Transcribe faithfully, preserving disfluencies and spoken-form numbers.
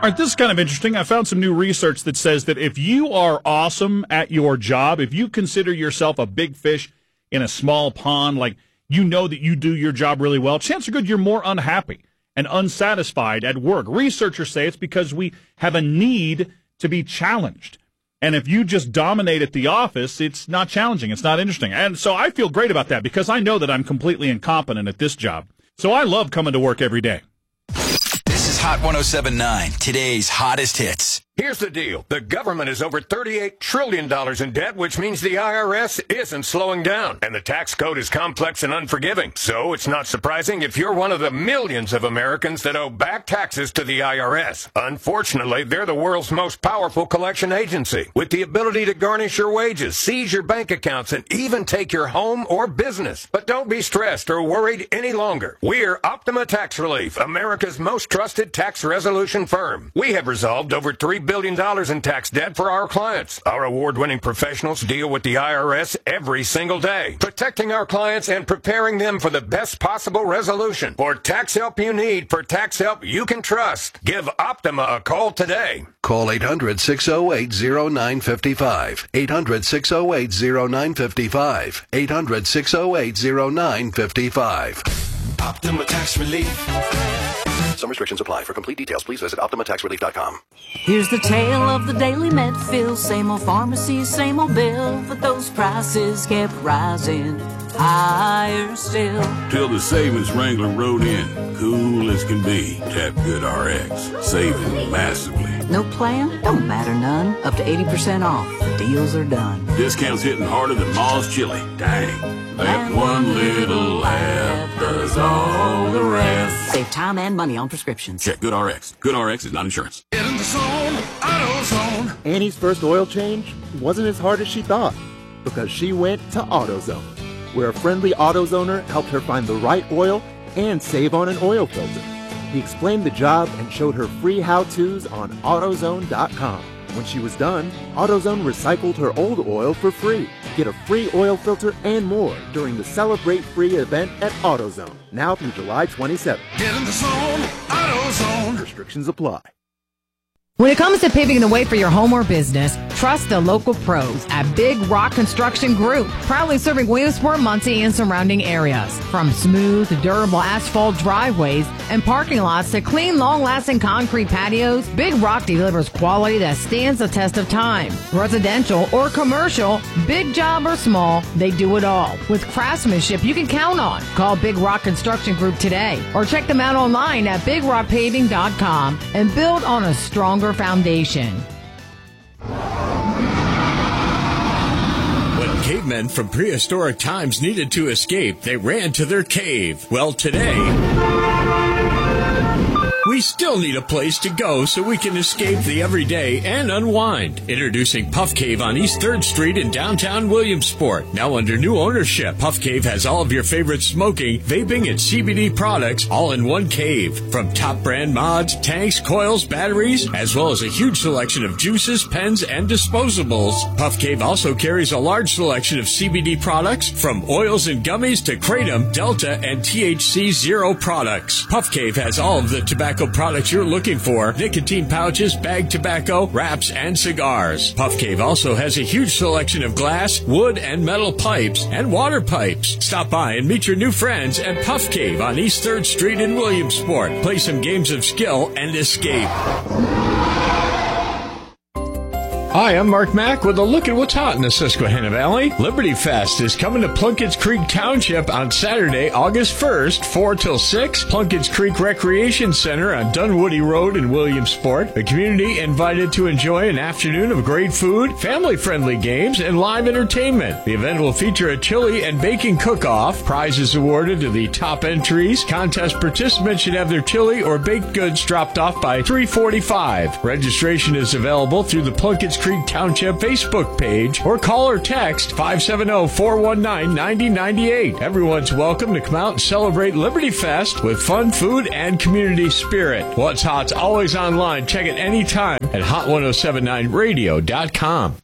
All right, this is kind of interesting. I found some new research that says that if you are awesome at your job, if you consider yourself a big fish in a small pond, like you know that you do your job really well, chances are good you're more unhappy and unsatisfied at work. Researchers say it's because we have a need to be challenged. And if you just dominate at the office, it's not challenging. It's not interesting. And so I feel great about that because I know that I'm completely incompetent at this job. So I love coming to work every day. This is Hot one oh seven point nine, today's hottest hits. Here's the deal. The government is over thirty-eight trillion dollars in debt, which means the I R S isn't slowing down. And the tax code is complex and unforgiving. So it's not surprising if you're one of the millions of Americans that owe back taxes to the I R S. Unfortunately, they're the world's most powerful collection agency, with the ability to garnish your wages, seize your bank accounts, and even take your home or business. But don't be stressed or worried any longer. We're Optima Tax Relief, America's most trusted tax resolution firm. We have resolved over three billion dollars in tax debt for our clients. Our award-winning professionals deal with the I R S every single day, protecting our clients and preparing them for the best possible resolution. For tax help you need, for tax help you can trust, give Optima a call today. Call eight hundred, six oh eight, oh nine five five. eight hundred, six oh eight, oh nine five five. eight hundred, six oh eight, oh nine five five. Optima Tax Relief. Some restrictions apply. For complete details, please visit Optima Tax Relief dot com. Here's the tale of the Daily Medfield. Same old pharmacy, same old bill, but those prices kept rising higher still. Till the savings wrangler rode in, cool as can be. Tap Good R X, saving massively. No plan? Don't matter none. Up to eighty percent off. The deals are done. Discounts hitting harder than Ma's chili. Dang. That one little laugh does all the rest. Save time and money on prescriptions. Check Good R X. Good R X is not insurance. Get in the zone, AutoZone. Annie's first oil change wasn't as hard as she thought because she went to AutoZone, where a friendly AutoZoner helped her find the right oil and save on an oil filter. He explained the job and showed her free how-tos on AutoZone dot com. When she was done, AutoZone recycled her old oil for free. Get a free oil filter and more during the Celebrate Free event at AutoZone, now through July twenty-seventh. Get in the zone, AutoZone. Restrictions apply. When it comes to paving the way for your home or business, trust the local pros at Big Rock Construction Group, proudly serving Williamsport, Muncie, and surrounding areas. From smooth, durable asphalt driveways and parking lots to clean, long-lasting concrete patios, Big Rock delivers quality that stands the test of time. Residential or commercial, big job or small, they do it all. With craftsmanship you can count on. Call Big Rock Construction Group today or check them out online at big rock paving dot com and build on a stronger foundation. When cavemen from prehistoric times needed to escape, they ran to their cave. Well, today, we still need a place to go so we can escape the everyday and unwind. Introducing Puff Cave on East third Street in downtown Williamsport. Now under new ownership, Puff Cave has all of your favorite smoking, vaping, and C B D products all in one cave. From top brand mods, tanks, coils, batteries, as well as a huge selection of juices, pens, and disposables. Puff Cave also carries a large selection of C B D products, from oils and gummies to Kratom, Delta, and T H C Zero products. Puff Cave has all of the tobacco products you're looking for: nicotine pouches, bagged tobacco, wraps, and cigars. Puff Cave also has a huge selection of glass, wood, and metal pipes and water pipes. Stop by and meet your new friends at Puff Cave on East third Street in Williamsport. Play some games of skill and escape. Hi, I'm Mark Mack with a look at what's hot in the Susquehanna Valley. Liberty Fest is coming to Plunkett's Creek Township on Saturday, August first, four till six. Plunkett's Creek Recreation Center on Dunwoody Road in Williamsport. The community invited to enjoy an afternoon of great food, family-friendly games, and live entertainment. The event will feature a chili and baking cook-off. Prizes awarded to the top entries. Contest participants should have their chili or baked goods dropped off by three forty-five. Registration is available through the Plunkett's Creek Township Facebook page or call or text five seven zero, four one nine, nine zero nine eight. Everyone's welcome to come out and celebrate Liberty Fest with fun, food, and community spirit. What's Hot's always online. Check it anytime at hot ten seventy-nine radio dot com.